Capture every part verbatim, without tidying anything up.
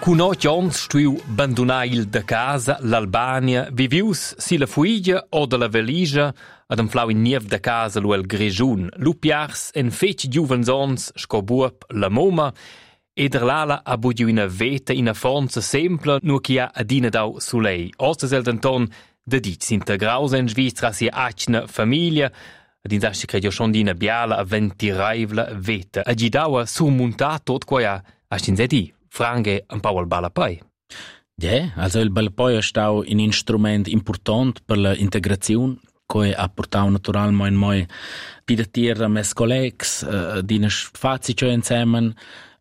Con otto anni stuiu abbandonà il da casa, l'Albania, vivius si la fuiglia o de la veligia, ad un flau in niev da casa lu el Grigiun, lu piars en feci giuvens ons, scobuop la moma, e der lala ha bugiu ina veta, ina fonza sempla, nu chi ha adina dau su lei. Ostes el denton de diz integraus en Svizzera si acna famiglia, ad insasti credio schon dina biala a ventiraivla veta. A gidaua surmunta tot quaia, a stinzedi, frange un po' al balapai. Ja, also il balapai è stato un strumento importante per l'integrazione, che ha portato naturalmente mai pidatira mes collegs, uh, dina fazi ciò insieme,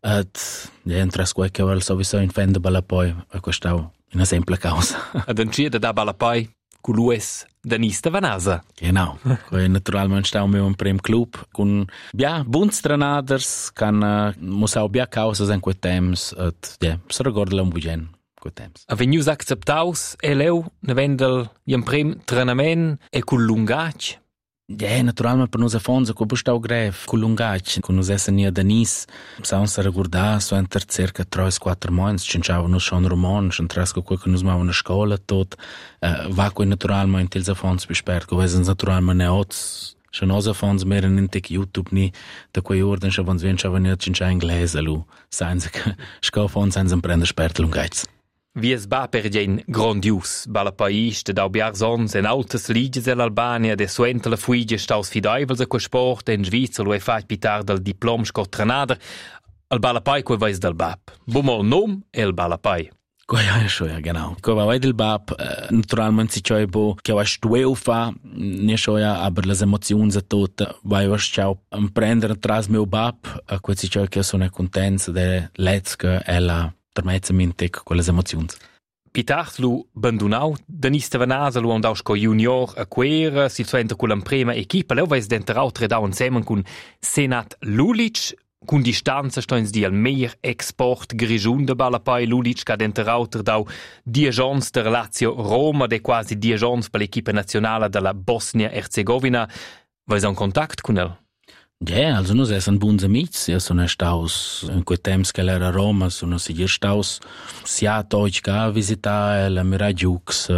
et ja, entras quel che vuol sowieso in fende balapai, e questa è una semplice causa. Ad uncida da balapai, cu lues Danista Vanasa. Genau. Che naturalmente stiamo in un primo club con bia buns trenaders, can uh, musau bia causas en quei temps, et ja, se ricorda un bugen quei temps. Avenius acceptaus e leu ne vendel in prim trenament e cul lungac? Ja, naturalmente per nos a fonza, co bustau grev, cul lungac, con nos essa nia Danis, saun se ricordar, so enter circa tre quattro mons, cinciava nos schon roman, schon tresco quel che nos mava na scola, tot, uh, va quei naturalmente ils a fonza bespert, co vesens naturalmente neots, se nos a fonza meren in tic YouTube ni, da quei orden, se vans vien ciava nia cincia inglese, lu, sainza che, sco fonza sainza prende spert lungac. Vies ba per gen grandius, balapaiste da biarsons en altas liges dell'Albania, de suente la fuige staus fidaivels a quel sport, en Svizzer lo e fac pitar del diplom scotrenader, al balapai quel vais del bap. Bumol nom e il balapai. Ko ja, ja, schon, ja, genau. Ko va vai del bap, uh, naturalmente si ciò bo, che va stueu fa, ne schon, ja, aber les emozions a tot, vai va ciao, prendere tras meu bap, a quel si ciò che sono contents de letske e la termezzamente quelle emozioni. Pitart lu bandunau, Danista Vanasa lu andau sco junior a quera, si suenta con la prima equipa, leu vais denterau tredau insieme con Senat Lulic, con distanza stoins di al meir export Grigiun de balapai Lulic, ca denterau tredau diejons der Lazio Roma, de quasi diejons per l'equipa nazionale della Bosnia-Herzegovina. Vais un contact con el? Ja, also noi siamo buoni amici, io sono stato in quei tempi che era a Roma, sono sicuro stato sia oggi che a visitare la Mirajux,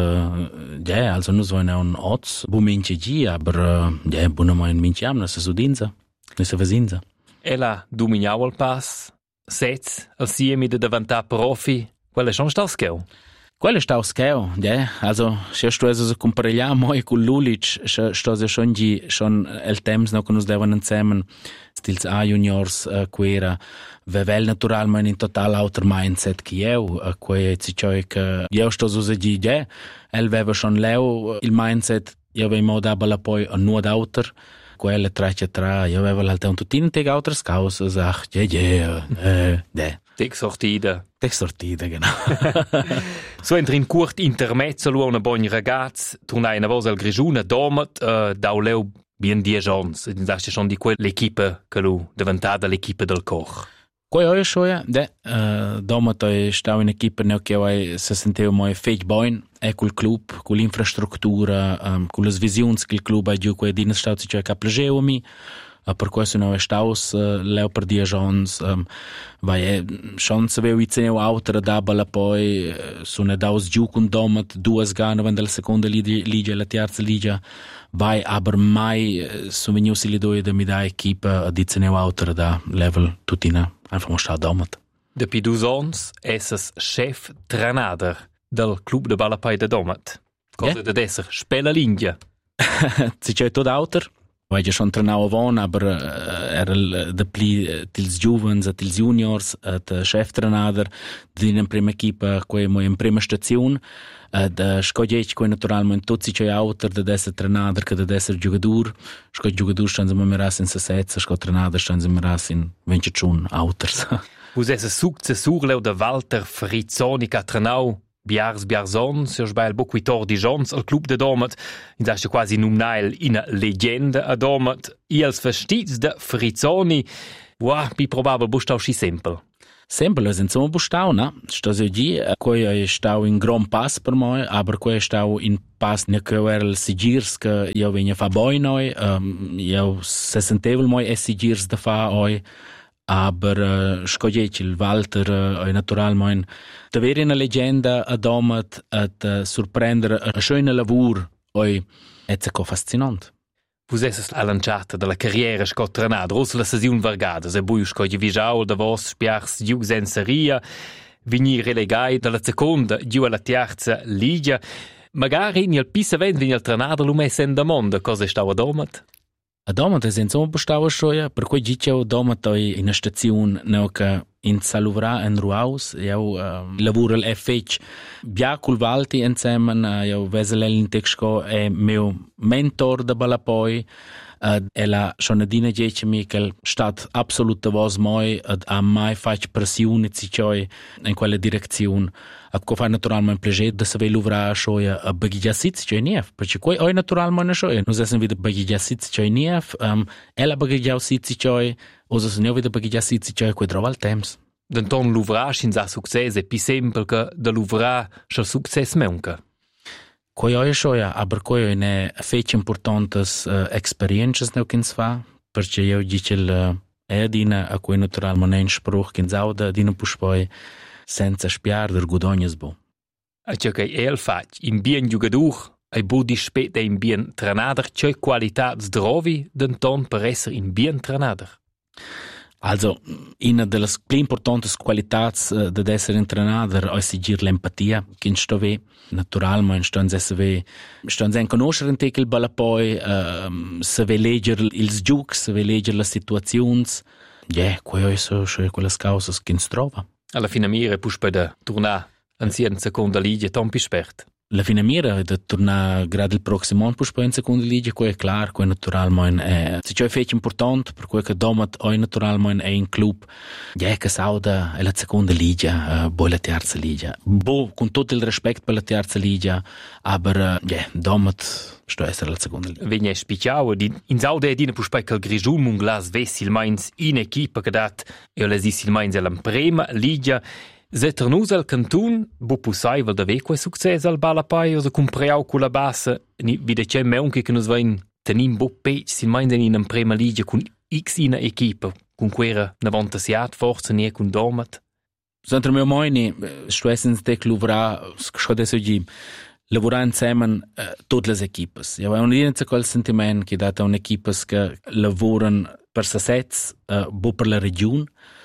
ja, also noi siamo un oz, buon minci gi, aber ja, buona mai in minci amna, se sudinza, ne se vesinza. E la dominau al pass, sez, al siemi de davantà profi, quelle sono stato scheu? Quello sta scheo, ja, also se sto es comparellar moi con Lulic, sto se schon gi schon el temps no con us devan insieme stils A juniors uh, quera vevel naturalmente in total outer mindset che eu, uh, quei ci ciò che io sto so gi ja, el veva schon leu il mindset io vei moda bala poi a nuod outer quelle tra tra io aveva l'alta un tutin teg outer scaus sag ja ja eh de Teg sortida. Teg sortida, genau. So entri in curt intermezzo lu una bon ragaz, tornai una vosa al Grigiun, domat, uh, dau leu bien diez ans, e daste schon di quel l'equipe che lu diventata l'equipe del Koch. Quei oi shoja, de, uh, domat oi stau in equipe neo che oi se senteu moi feit boin, e col club, con l'infrastruttura, um, con le visioni che il club ha giù, quei dines stau si cioè che plageu mi, Uh, per questo non è stato uh, leo per dieci anni, um, vai schon se veu izeneu autere da balla poi uh, sono daus giù con domat due gane van della seconda liga e la terza liga vai aber mai uh, sono venuti le due da mi da equipa ad izeneu autere da level tutina einfach mal sta domat. Depi due anni esses chef trenader del club de balapai de domat. Cosa yeah. de esser spela linja. Si c'è tot auter. Vai già schon trenau avon, aber uh, era de pli uh, tils giuvens e tils juniors, de chef trenader, di in prima equipa, quei mo in prima stazione, uh, de scogliec quei naturalmente tutti c'è auter de esser trenader che de esser giocador, sco giocador stanno mi miras in sesezza, sco trenader stanno mi miras in venticiun auters. Us esse successur leu de Walter Frizzoni ca trenau Biars Biarson, se sbail bo quattordi giorni al club de Domat, in dasce quasi numnail in legenda a Domat, i als vestits de Frizzoni, wow, pi probabel bustau schi sempel. Sempel, es insomma bustau, na? Sto se gi, quei è stau in gran pass per moi, aber quei è stau in pass ne che era il sigirs che io vegna fa boi noi, um, io se sentevel moi e sigirs da fa oi, aber uh, scogliec il Walter uh, è naturalmente davvero una leggenda a domat at uh, sorprendere a schöne lavur oi è co fascinante. Vus esses la lanciata della carriera scotranada, rossa la sesiun vargada, se bui scogli vigiaul da vos spiars giu senseria, vigni relegai dalla seconda giù alla terza liga, magari nel pissa vent vigni al tranada lo messa in da mondo, cosa stava domat? A domat è senza un postavo scioia, per cui dicevo domat oi in una stazione che in Saluvra en Ruaus, io uh, lavoro al F H bia col Valti insieme, io veselel in Texco è mio mentor da Balapoi, uh, e la sonadina dice mi che stat absoluta vos moi ad a mai fac pressione si cioi in quella direzione. A co fa naturalmente piacere da saver luvra scioia a bagiglia sitz cioi nief, perché quei oi naturalmente scioia, non essen wieder bagiglia sitz cioi nief, um, e la bagiglia sitz cioi, osa se ne wieder bagiglia sitz cioi quei trova al temps. Denton luvrar sin sa success è più semplice che da luvrar schal success meunca. Quei oi scioia, aber quei ne fece importantes uh, experiences neu kins fa, perché io dice il è dina a quei naturalmente in spruch kins auda dina puspoi senza spiar der gudognes bo. A ciò che el fac in bien giugadur ai bu dispet e in bien tranader c'è qualitats drovi denton per essere in bien tranader. Also, una delle più importanti qualità uh, di essere entrenato è sigir l'empatia, che sto ve, naturalmente, sto in se ve, sto in conoscere il Balapoi, uh, se ve leggere il giuc, se ve leggere le situazioni, yeah, quelle sono quelle cause che si trova. Alla fine mire pus per da tornare in seconda liga tompi spert. La fine mira da tornare grad il prossimo anno pus in seconda liga, quelle è chiaro, quelle naturalmente è se c'è fece importante per quel che domat oi naturalmente è in club, yeah, che sauda è la seconda liga, uh, poi la terza liga. Bo, con tutto il rispetto per la terza liga, aber uh, yeah, domat sto essere la seconda liga. Vegna spiciao in sauda è dina pus per il Grigiun Munglas vessil Mainz in equipa che dat e le sil Mainz alla prima liga. Se ternus al cantun, bo possibile da ve quel successo al Balapai o se compreau con la bassa, ni vide c'è meunche che nos vain tenim bo pech sin Mainz in una prima liga con x in equipa, con quera navantasiat forza nie con domat. Sentro mio moini, sto essens de cluvra, scode so gi lavorare insieme uh, tutte le equipe. Io ho un quel sentimento che data un'equipe che lavorano per se stessi, uh, bo per la regione,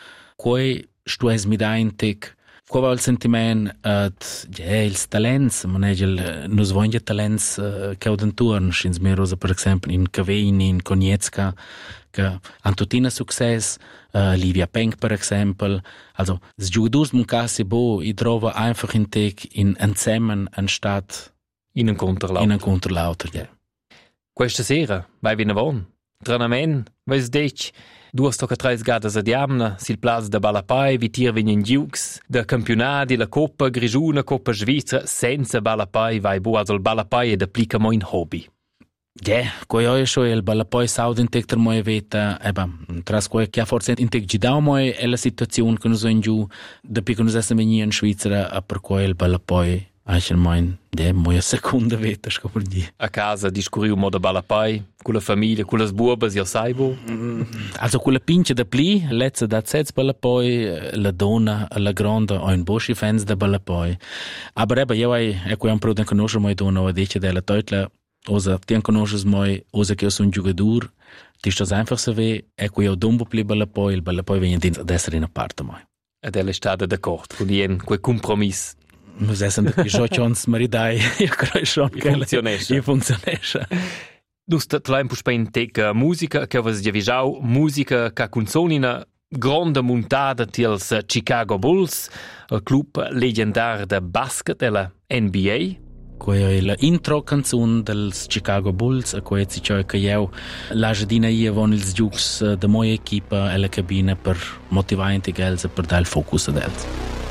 poi sto es mi da in tek, qual il sentimento at ja ils talents, man egel nos voglio talents uh, che od intorno, schins mir rosa per esempio in Caveni, in Konietzka, che Antotina success, uh, Livia Penk per esempio, also s giudus mun casi bo I trova einfach in tek in insieme anstatt in un controlauter. In un controlauter, ja. Questa sera vai vi navon, tranament, vais dec due stocca tre gadas a diamna, sil plaz da Balapai, vi tir vegn in giux, da campionati, la Coppa Grigiuna, Coppa Svizra, senza Balapai vai bo, also il Balapai ed applica mo in hobby. Ja, coi oi scho il Balapai saud in tek ter moje veta, eba, tras coi che forse in tek gidau moje è la situazione che nos in giù, da pi che nos esse vegni in Svizzera, a per coi il Balapai Aicher mein, de moja seconda veta, sco per di. A casa discurriu mo da Balapai, con la famiglia, con le buobas, io saibo? Mm, also con la pince da pli, lezza da zez Balapai, la donna, la grande, ho un boschi fans da Balapai. Aber eba, io hai, ecco, un pro den conoscer moi donna, o dice della teutla, osa, ti conosces moi, osa che io sono un giocador, ti stas einfach se ve, ecco, io dombo pli Balapai, il Balapai viene ad essere in a parte moi. Ed ella è stata d'accordo con ien, quel compromesso. Nos essen da Jochons maridai, io credo schon che funzionesce. Che funzionesce. Dus tlaim pus in tek musica che vas giavisau, musica che consonina grande montata tils Chicago Bulls, il club leggendar de basket della N B A. Quella è la intro canzone dels Chicago Bulls, a cui si dice che io la giardina io con ils giucs de moja equipa e la cabina per motivare i gels e per dare il focus ad els.